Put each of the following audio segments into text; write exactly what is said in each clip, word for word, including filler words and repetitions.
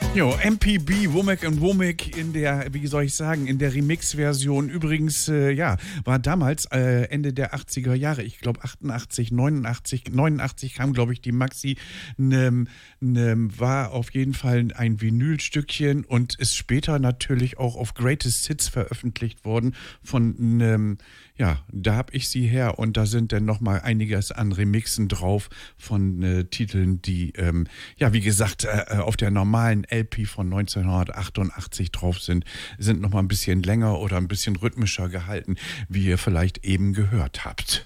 Jo, M P B, Womack und Womack in der, wie soll ich sagen, in der Remix-Version. Übrigens, äh, ja, war damals äh, Ende der achtziger Jahre, ich glaube achtundachtzig, neunundachtzig, neunundachtzig kam, glaube ich, die Maxi, ne, ne, war auf jeden Fall ein Vinylstückchen und ist später natürlich auch auf Greatest Hits veröffentlicht worden von, ne, ja, da hab ich sie her und da sind dann nochmal einiges an Remixen drauf von äh, Titeln, die, ähm, ja, wie gesagt, äh, auf der normalen L P von neunzehnhundertachtundachtzig drauf sind, sind nochmal ein bisschen länger oder ein bisschen rhythmischer gehalten, wie ihr vielleicht eben gehört habt.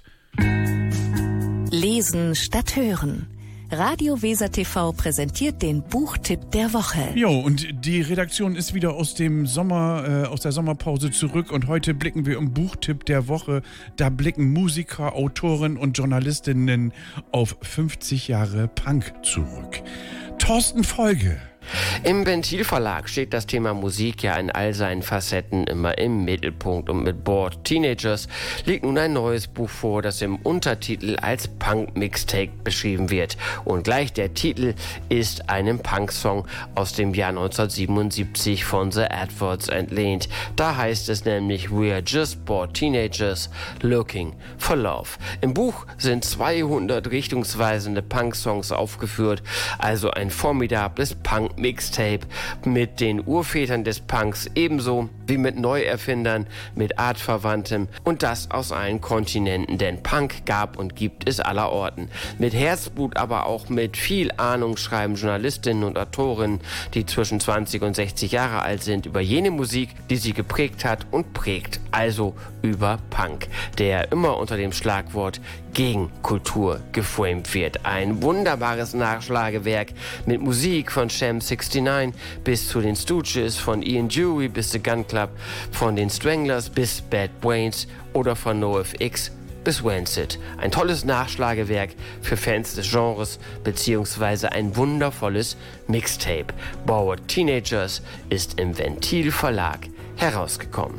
Lesen statt hören. Radio Weser T V präsentiert den Buchtipp der Woche. Jo, und die Redaktion ist wieder aus dem Sommer, äh, aus der Sommerpause zurück und heute blicken wir im Buchtipp der Woche. Da blicken Musiker, Autoren und Journalistinnen auf fünfzig Jahre Punk zurück. Thorsten Folge. Im Ventil Verlag steht das Thema Musik ja in all seinen Facetten immer im Mittelpunkt und mit Bored Teenagers liegt nun ein neues Buch vor, das im Untertitel als Punk-Mixtape beschrieben wird. Und gleich der Titel ist einem Punk-Song aus dem Jahr neunzehnhundertsiebenundsiebzig von The Adverts entlehnt. Da heißt es nämlich We are just bored teenagers looking for love. Im Buch sind zweihundert richtungsweisende Punk-Songs aufgeführt, also ein formidables Punk Mixtape mit den Urvätern des Punks ebenso wie mit Neuerfindern, mit Artverwandtem und das aus allen Kontinenten, denn Punk gab und gibt es allerorten. Mit Herzblut, aber auch mit viel Ahnung schreiben Journalistinnen und Autorinnen, die zwischen zwanzig und sechzig Jahre alt sind, über jene Musik, die sie geprägt hat und prägt, also über Punk, der immer unter dem Schlagwort Gegenkultur geframed wird. Ein wunderbares Nachschlagewerk mit Musik von Sham neunundsechzig bis zu den Stooges, von Ian Dury bis The Gun Club, von den Stranglers bis Bad Brains oder von NoFX bis Rancid. Ein tolles Nachschlagewerk für Fans des Genres beziehungsweise ein wundervolles Mixtape. Bored Teenagers ist im Ventil Verlag herausgekommen.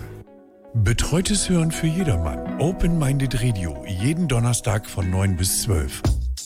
Betreutes Hören für jedermann. Open Minded Radio, jeden Donnerstag von neun bis zwölf.